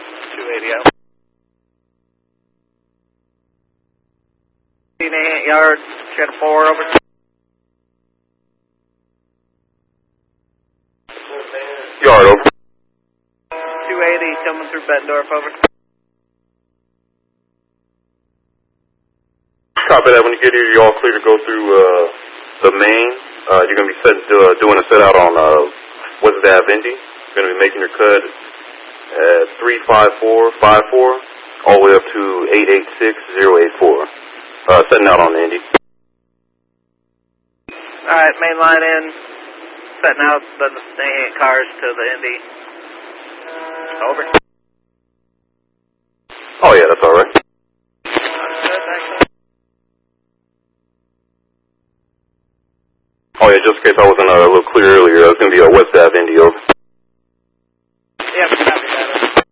280 out. 8 yards, channel 4 over. Yard over. 280 coming through Bettendorf over. Copy that. When you get here, you're all clear to go through the main. You're going to be doing a set out on West Ave Indy. You're going to be making your cut at 35454 all the way up to 886084. Setting out on the Indy. Alright, main line in. Setting out the 8 cars to the Indy. Over. Oh, yeah, that's all right. Oh, yeah, just in case I wasn't a little clear earlier, it's going to be a West Ave Indy over. Yep.